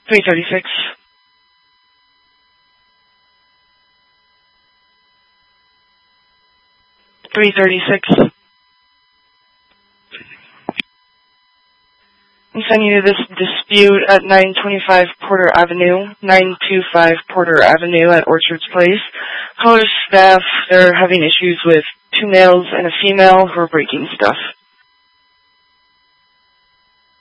336. I'm sending you this dispute at 925 Porter Avenue, 925 Porter Avenue at Orchards Place. Caller staff, they're having issues with 2 males and a female who are breaking stuff.